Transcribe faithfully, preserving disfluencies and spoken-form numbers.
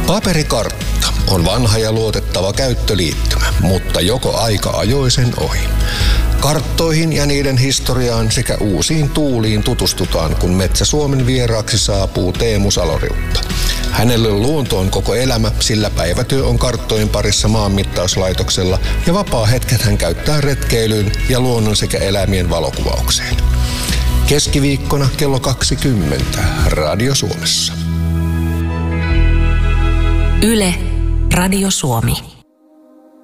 Paperikartta on vanha ja luotettava käyttöliittymä, mutta joko aika ajoi sen ohi. Karttoihin ja niiden historiaan sekä uusiin tuuliin tutustutaan, kun Metsä Suomen vieraaksi saapuu Teemu Saloriutta. Hänelle luonto on koko elämä, sillä päivätyö on karttojen parissa maanmittauslaitoksella ja vapaa-hetket hän käyttää retkeilyyn ja luonnon sekä eläimien valokuvaukseen. Keskiviikkona kello kaksikymmentä Radio Suomessa. Yle, Radio Suomi.